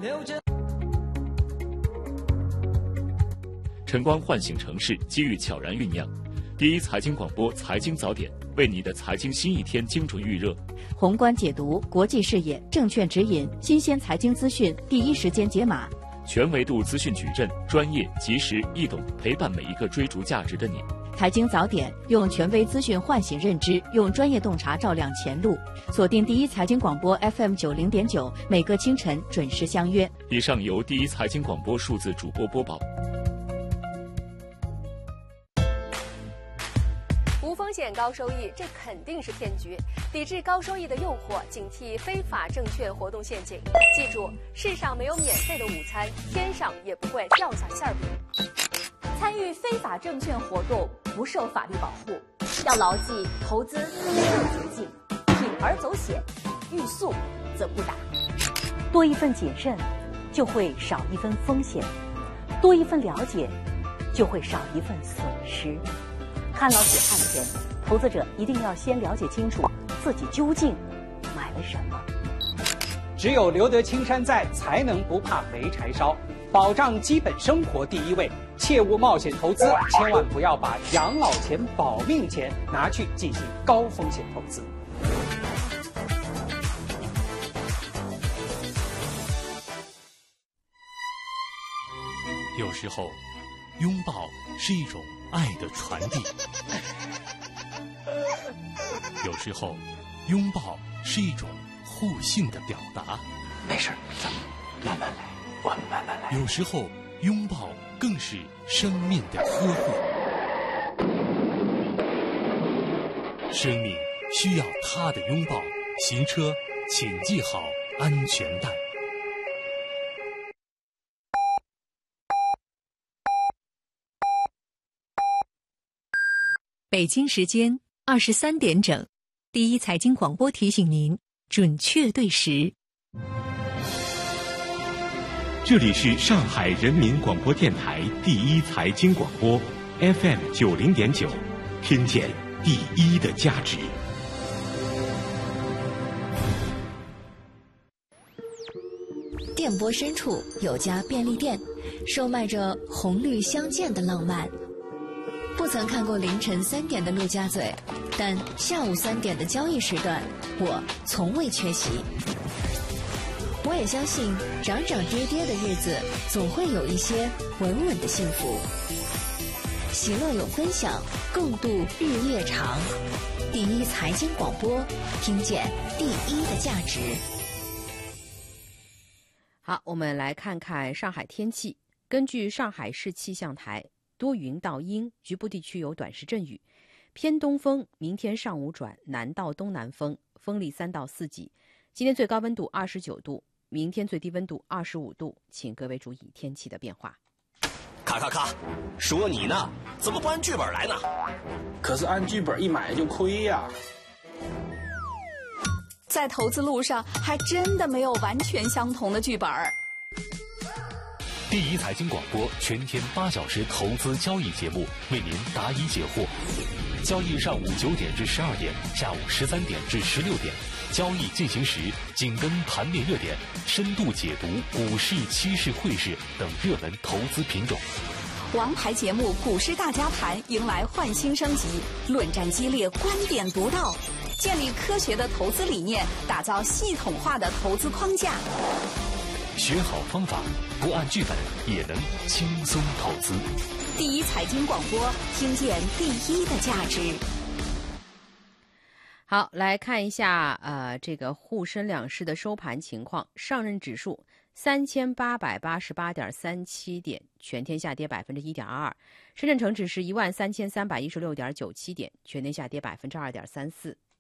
晨光唤醒城市，机遇悄然酝酿。第一财经广播财经早点，为你的财经新一天精准预热。 宏观解读，国际视野，证券指引，新鲜财经资讯，第一时间解码。 全维度资讯矩阵，专业、及时、易懂，陪伴每一个追逐价值的你。 财经早点，用权威资讯唤醒认知，用专业洞察照亮前路。锁定第一财经广播 FM90.9，每个清晨准时相约。 以上由第一财经广播数字主播播报。 无风险高收益，这肯定是骗局。抵制高收益的诱惑，警惕非法证券活动陷阱。记住，世上没有免费的午餐，天上也不会掉下馅饼。参与非法证券活动不受法律保护，要牢记投资没有捷径，铤而走险，欲速则不达。 多一份谨慎，就会少一分风险；多一份了解，就会少一份损失。看牢解看钱，投资者一定要先了解清楚自己究竟买了什么。 只有留得青山在，才能不怕没柴烧。保障基本生活第一位，切勿冒险投资，千万不要把养老钱、保命钱拿去进行高风险投资。 有时候，拥抱是一种爱的传递；有时候，拥抱是一种互信的表达。 没事，咱们慢慢来，我们慢慢来。 有时候，拥抱更是生命的呵护。生命需要他的拥抱。行车请系好安全带。 北京时间23点整，第一财经广播提醒您准确对时。 这里是上海人民广播电台第一财经广播 FM90.9，听见第一的价值。 电波深处有家便利店，售卖着红绿相间的浪漫。不曾看过凌晨3点的陆家嘴，但下午3点的交易时段，我从未缺席。我也相信，涨涨跌跌的日子，总会有一些稳稳的幸福。喜乐有分享，共度日夜长。第一财经广播，听见第一的价值。 好，我们来看看上海天气。根据上海市气象台，多云到阴，局部地区有短时阵雨，偏东风，明天上午转南到东南风，风力3到4级。今天最高温度29度，明天最低温度25度，请各位注意天气的变化。 咔咔咔，说你呢，怎么不按剧本来呢？ 可是按剧本一买就亏呀。 在投资路上，还真的没有完全相同的剧本。 第一财经广播全天8小时投资交易节目，为您答疑解惑。交易上午9点至12点，下午13点至16点，交易进行时紧跟盘面热点，深度解读股市、期市、汇市等热门投资品种。 王牌节目《股市大家谈》迎来焕新升级，论战激烈，观点独到，建立科学的投资理念，打造系统化的投资框架。 学好方法，不按剧本也能轻松投资。 第一财经广播，听见第一的价值。 好，来看一下这个沪深两市的收盘情况。上证指数3888.37点，全天下跌1.22%；深圳成指是13316.97点，全天下跌2.34%；